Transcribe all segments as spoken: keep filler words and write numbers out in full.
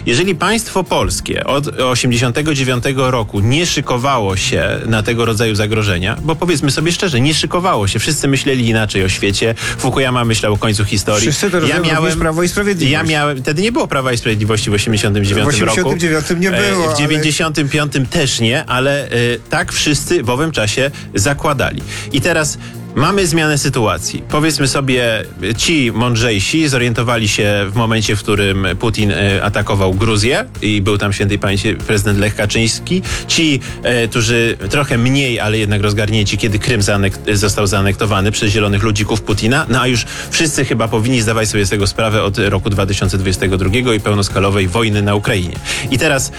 Jeżeli państwo polskie od osiemdziesiątego dziewiątego roku nie szykowało się na tego rodzaju zagrożenia, bo powiedzmy sobie szczerze, nie szykowało się. Wszyscy myśleli inaczej o świecie. Fukuyama myślał o końcu historii. Wszyscy to ja miałem Prawo i Sprawiedliwość. Ja miałem, wtedy nie było Prawa i Sprawiedliwości w osiemdziesiątym dziewiątym roku. W osiemdziesiątym dziewiątym nie było. W dziewięćdziesiątym piątym ale... też nie, ale y, tak wszyscy w owym czasie zakładali. I teraz mamy zmianę sytuacji. Powiedzmy sobie, ci mądrzejsi zorientowali się w momencie, w którym Putin y, atakował Gruzję i był tam świętej pamięci prezydent Lech Kaczyński. Ci, y, którzy trochę mniej, ale jednak rozgarnięci, kiedy Krym zaanek- został zaanektowany przez zielonych ludzików Putina. No a już wszyscy chyba powinni zdawać sobie z tego sprawę od roku dwa tysiące dwudziestego drugiego i pełnoskalowej wojny na Ukrainie. I teraz y,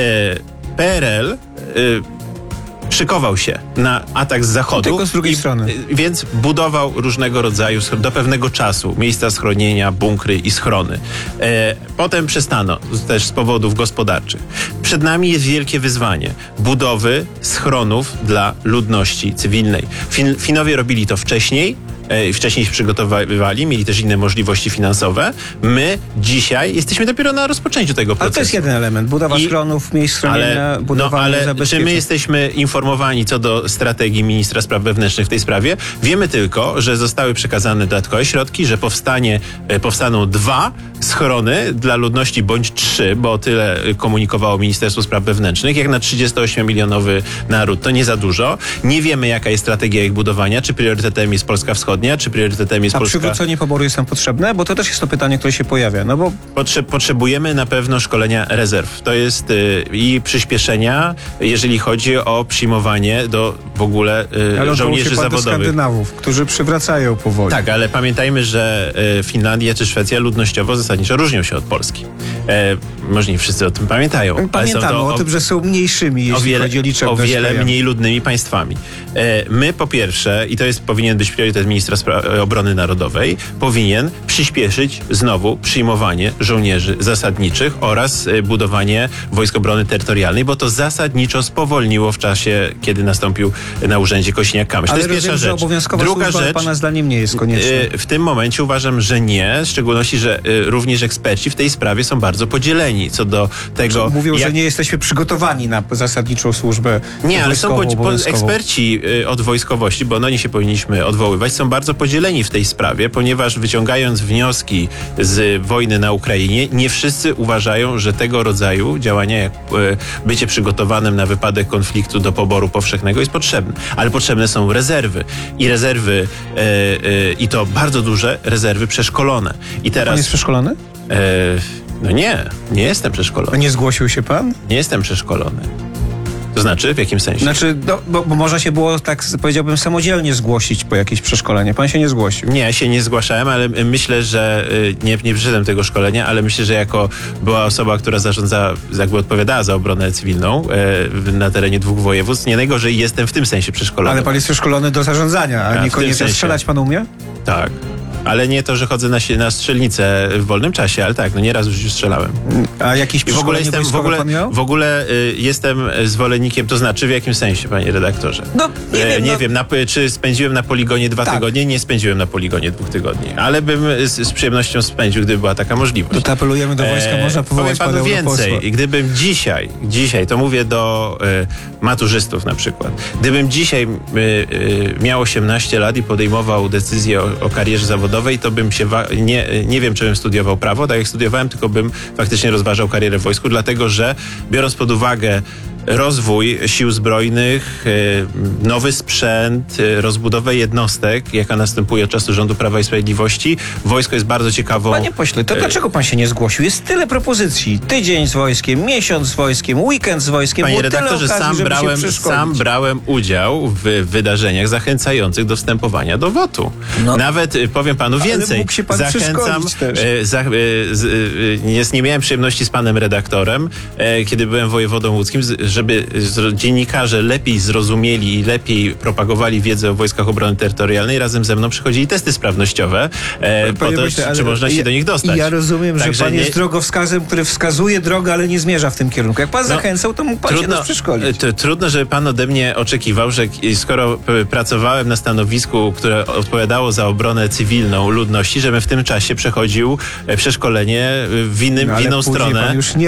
P R L y, szykował się na atak z zachodu. Tylko z drugiej i, strony. Więc budował różnego rodzaju do pewnego czasu miejsca schronienia, bunkry i schrony. E, potem przestano, też z powodów gospodarczych. Przed nami jest wielkie wyzwanie budowy schronów dla ludności cywilnej. Fin, Finowie robili to wcześniej. Wcześniej się przygotowywali, mieli też inne możliwości finansowe. My dzisiaj jesteśmy dopiero na rozpoczęciu tego procesu. Ale to jest jeden element. Budowa I, schronów, miejsc schronienia, budowanie no, ale zabezpieczeń. Czy my jesteśmy informowani co do strategii ministra spraw wewnętrznych w tej sprawie? Wiemy tylko, że zostały przekazane dodatkowe środki, że powstanie, powstaną dwa schrony dla ludności bądź trzy, bo tyle komunikowało Ministerstwo Spraw Wewnętrznych. Jak na trzydziestoośmiomilionowy naród to nie za dużo. Nie wiemy, jaka jest strategia ich budowania. Czy priorytetem jest Polska Wschodnia, czy priorytetem jest A Polska... przywrócenie poboru jest nam potrzebne? Bo to też jest to pytanie, które się pojawia. No bo... Potrze- potrzebujemy na pewno szkolenia rezerw. To jest y, i przyspieszenia, jeżeli chodzi o przyjmowanie do w ogóle y, ale żołnierzy zawodowych. Ale Skandynawów, którzy przywracają powoli. Tak, ale pamiętajmy, że y, Finlandia czy Szwecja ludnościowo zasadniczo różnią się od Polski. E, może nie wszyscy o tym pamiętają. Pamiętamy ale są to o, o tym, że są mniejszymi, jeśli o wiele, chodzi o liczebność. O wiele krajami. mniej ludnymi państwami. E, my po pierwsze, i to jest powinien być priorytet ministra Spra- obrony narodowej, powinien przyspieszyć znowu przyjmowanie żołnierzy zasadniczych oraz y, budowanie Wojsk Obrony Terytorialnej, bo to zasadniczo spowolniło w czasie, kiedy nastąpił na urzędzie Kośniak-Kamysz. To ale jest pierwsza rozumiem, rzecz. Że obowiązkowa Druga rzecz, pana zdaniem nie jest konieczna. Y, w tym momencie uważam, że nie, w szczególności, że y, również eksperci w tej sprawie są bardzo podzieleni co do tego... Mówią, jak... że nie jesteśmy przygotowani na zasadniczą służbę Nie, ale są po, po, eksperci eksperci y, od wojskowości, bo na nie się powinniśmy odwoływać, są bardzo podzieleni w tej sprawie, ponieważ wyciągając wnioski z wojny na Ukrainie, nie wszyscy uważają, że tego rodzaju działania, jak y, bycie przygotowanym na wypadek konfliktu do poboru powszechnego jest potrzebne. Ale potrzebne są rezerwy. I rezerwy, y, y, i to bardzo duże rezerwy przeszkolone. I teraz... Pan jest przeszkolony? Y, no nie, nie jestem przeszkolony. A nie zgłosił się pan? Nie jestem przeszkolony. To znaczy, w jakim sensie? Znaczy, no, bo, bo można się było, tak powiedziałbym, samodzielnie zgłosić po jakieś przeszkolenie. Pan się nie zgłosił. Nie, ja się nie zgłaszałem, ale myślę, że nie, nie przyszedłem tego szkolenia, ale myślę, że jako była osoba, która zarządza, jakby odpowiadała za obronę cywilną e, na terenie dwóch województw, nie najgorzej jestem w tym sensie przeszkolony. Ale pan jest przeszkolony do zarządzania, a, a niekoniecznie strzelać pan umie? Tak. Ale nie to, że chodzę na, na strzelnicę w wolnym czasie, ale tak, no nieraz już strzelałem. A jakieś I w ogóle jestem, w ogóle, pan miał? w ogóle y, jestem zwolennikiem, to znaczy w jakim sensie, panie redaktorze? No, nie e, wiem. Nie no... wiem, na, czy spędziłem na poligonie dwa tak. tygodnie? Nie spędziłem na poligonie dwóch tygodni, ale bym z, z przyjemnością spędził, gdyby była taka możliwość. To apelujemy do wojska, e, można powołać powiem panu więcej. Europosła. Gdybym dzisiaj, dzisiaj, to mówię do y, maturzystów na przykład, gdybym dzisiaj y, y, miał osiemnaście lat i podejmował decyzję o, o karierze zawodowej, to bym się Nie, nie wiem, czy bym studiował prawo, tak jak studiowałem, tylko bym faktycznie rozważał karierę w wojsku, dlatego że biorąc pod uwagę rozwój sił zbrojnych, nowy sprzęt, rozbudowę jednostek, jaka następuje od czasu rządu Prawa i Sprawiedliwości, wojsko jest bardzo ciekawą... Panie pośle, to dlaczego pan się nie zgłosił? Jest tyle propozycji. Tydzień z wojskiem, miesiąc z wojskiem, weekend z wojskiem. Panie Było redaktorze, tyle okazji, sam, brałem, sam brałem udział w wydarzeniach zachęcających do wstępowania do W O T-u. No, nawet, powiem panu więcej, mógł się pan zachęcam... też. E, za, e, z, e, jest, nie miałem przyjemności z panem redaktorem, e, kiedy byłem wojewodą łódzkim, żeby dziennikarze lepiej zrozumieli i lepiej propagowali wiedzę o Wojskach Obrony Terytorialnej, razem ze mną przychodzili testy sprawnościowe, e, po to, myślę, czy można się ja, do nich dostać. Ja rozumiem, Także że pan nie... jest drogowskazem, który wskazuje drogę, ale nie zmierza w tym kierunku. Jak pan no, zachęcał, to mógł pan trudno, się nas przeszkolić. To, trudno, żeby pan ode mnie oczekiwał, że skoro pracowałem na stanowisku, które odpowiadało za obronę cywilną ludności, żebym w tym czasie przechodził przeszkolenie w, innym, no, w inną stronę. Pan już nie